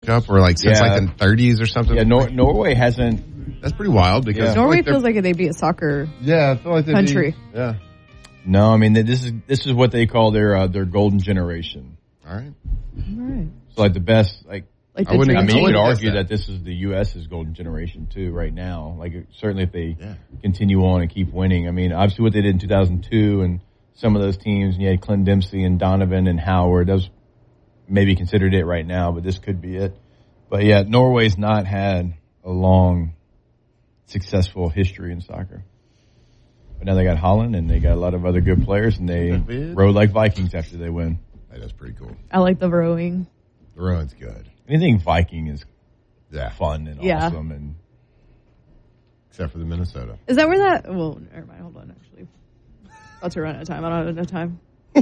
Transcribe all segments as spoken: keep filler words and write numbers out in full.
Cup, or like since Yeah. like the thirties or something. Yeah, Nor- Norway hasn't. That's pretty wild because Yeah. Norway like feels like they'd be a soccer yeah, I feel like they'd country. Be, yeah. No, I mean this is this is what they call their uh, their golden generation. All right. All right. It's like the best. Like Like I the wouldn't I dream mean, you team. could guess argue that. that. this is the U S's golden generation too, right now. Like certainly if they Yeah. continue on and keep winning. I mean, obviously what they did in two thousand two and some of those teams, and you had Clint Dempsey and Donovan and Howard. Those maybe considered it right now, but this could be it. But yeah, Norway's not had a long, successful history in soccer. But now they got Holland and they got a lot of other good players, and they row like Vikings after they win. Hey, that's pretty cool. I like the rowing. The rowing's good. Anything Viking is Yeah. fun and Yeah. awesome, and Except for the Minnesota. Is that where that? Well, never mind. Hold on. Actually, about to run out of time. I don't have enough time.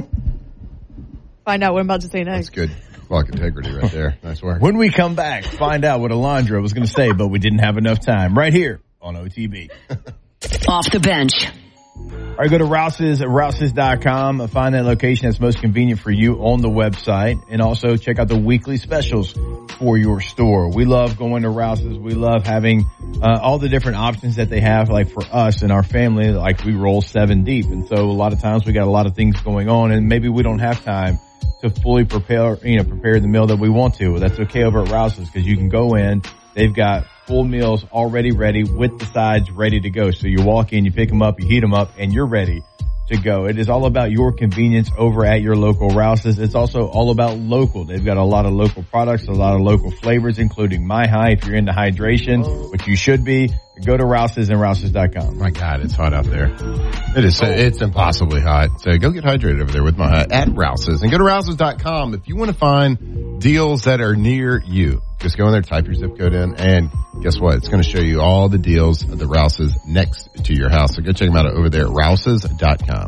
Find out what I'm about to say That's next. good. Clock integrity right there. Nice work. when we come back, find out what Alondra was going to say, but we didn't have enough time. Right here on O T B. Off the bench. All right, go to Rouse's at Rouse's dot com. Find that location that's most convenient for you on the website. And also check out the weekly specials for your store. We love going to Rouse's. We love having uh, all the different options that they have. Like for us and our family, like we roll seven deep. And so a lot of times we got a lot of things going on, and maybe we don't have time to fully prepare, you know, prepare the meal that we want to. Well, that's okay over at Rouse's because you can go in. They've got full meals already ready with the sides ready to go. So you walk in, you pick them up, you heat them up, and you're ready to go. It is all about your convenience over at your local Rouse's. It's also all about local. They've got a lot of local products, a lot of local flavors, including My High if you're into hydration, which you should be. Go to Rouse's and Rouse's dot com. My God, it's hot out there. It is. So, it's impossibly hot. So go get hydrated over there with My High at Rouse's, and go to Rouse's dot com if you want to find deals that are near you. Just go in there, type your zip code in, and guess what? It's going to show you all the deals at the Rouse's next to your house. So go check them out over there at Rouse's dot com.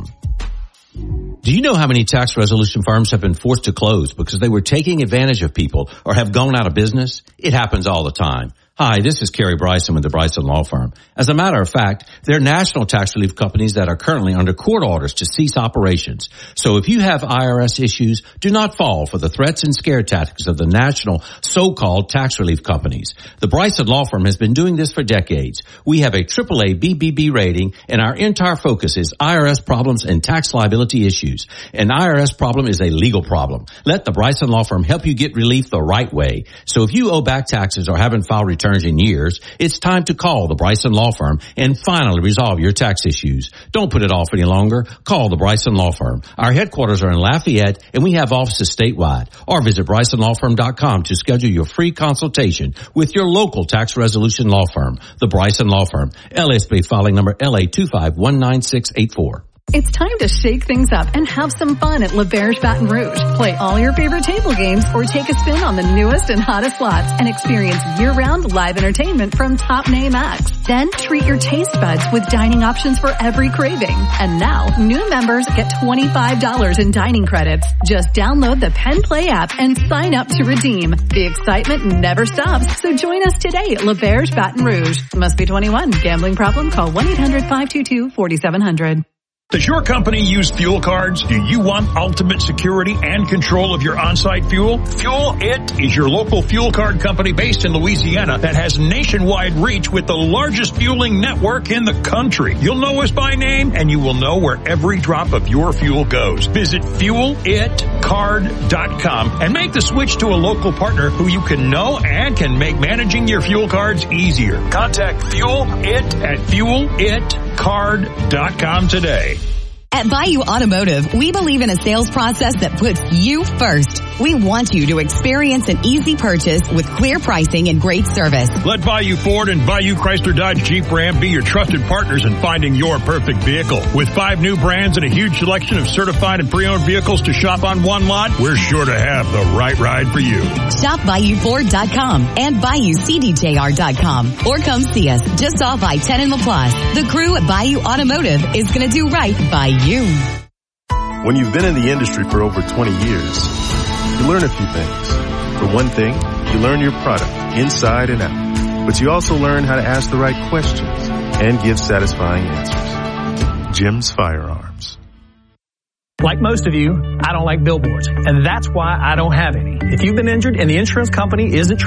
Do you know how many tax resolution firms have been forced to close because they were taking advantage of people or have gone out of business? It happens all the time. Hi, this is Kerry Bryson with the Bryson Law Firm. As a matter of fact, there are national tax relief companies that are currently under court orders to cease operations. So if you have I R S issues, do not fall for the threats and scare tactics of the national so-called tax relief companies. The Bryson Law Firm has been doing this for decades. We have a triple A B B B rating, and our entire focus is I R S problems and tax liability issues. An I R S problem is a legal problem. Let the Bryson Law Firm help you get relief the right way. So if you owe back taxes or haven't filed returns in years, it's time to call the Bryson Law Firm and finally resolve your tax issues. Don't put it off any longer. Call the Bryson Law Firm. Our headquarters are in Lafayette, and we have offices statewide. Or visit Bryson Law Firm dot com to schedule your free consultation with your local tax resolution law firm. The Bryson Law Firm. L S B filing number L A two five one nine six eight four. It's time to shake things up and have some fun at L'Auberge Baton Rouge. Play all your favorite table games or take a spin on the newest and hottest slots and experience year-round live entertainment from top-name acts. Then treat your taste buds with dining options for every craving. And now, new members get twenty-five dollars in dining credits. Just download the Penn Play app and sign up to redeem. The excitement never stops, so join us today at L'Auberge Baton Rouge. Must be twenty-one. Gambling problem? Call one eight hundred five two two four seven zero zero. Does your company use fuel cards? Do you want ultimate security and control of your on-site fuel? Fuel It is your local fuel card company based in Louisiana that has nationwide reach with the largest fueling network in the country. You'll know us by name, and you will know where every drop of your fuel goes. Visit fuel it card dot com and make the switch to a local partner who you can know and can make managing your fuel cards easier. Contact Fuel It at fuel it card dot com today. At Bayou Automotive, we believe in a sales process that puts you first. We want you to experience an easy purchase with clear pricing and great service. Let Bayou Ford and Bayou Chrysler Dodge Jeep Ram be your trusted partners in finding your perfect vehicle. With five new brands and a huge selection of certified and pre-owned vehicles to shop on one lot, we're sure to have the right ride for you. Shop Bayou Ford dot com and Bayou C D J R dot com or come see us just off I ten in LaPlace. The crew at Bayou Automotive is going to do right by you. When you've been in the industry for over twenty years, you learn a few things. For one thing, you learn your product inside and out. But you also learn how to ask the right questions and give satisfying answers. Jim's Firearms. Like most of you, I don't like billboards, and that's why I don't have any. If you've been injured and the insurance company isn't